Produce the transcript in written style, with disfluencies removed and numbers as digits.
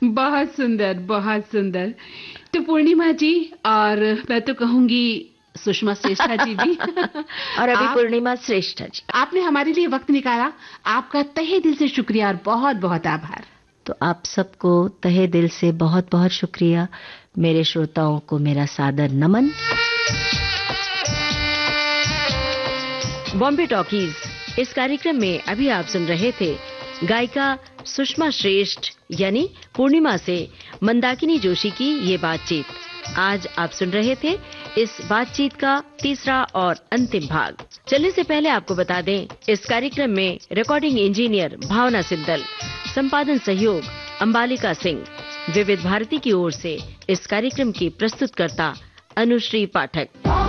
बहुत सुंदर, बहुत सुंदर। तो पूर्णिमा जी, और मैं तो कहूंगी सुषमा श्रेष्ठा जी भी और अभी पूर्णिमा श्रेष्ठा जी, आपने हमारे लिए वक्त निकाला, आपका तहे दिल से शुक्रिया और बहुत बहुत आभार। तो आप सबको तहे दिल से बहुत बहुत शुक्रिया। मेरे श्रोताओं को मेरा सादर नमन। बॉम्बे टॉकीज, इस कार्यक्रम में अभी आप सुन रहे थे गायिका सुषमा श्रेष्ठ यानी पूर्णिमा से मंदाकिनी जोशी की ये बातचीत। आज आप सुन रहे थे इस बातचीत का तीसरा और अंतिम भाग। चलने से पहले आपको बता दें, इस कार्यक्रम में रिकॉर्डिंग इंजीनियर भावना सिंदल, संपादन सहयोग अंबालिका सिंह, विविध भारती की ओर से इस कार्यक्रम की प्रस्तुतकर्ता अनुश्री पाठक।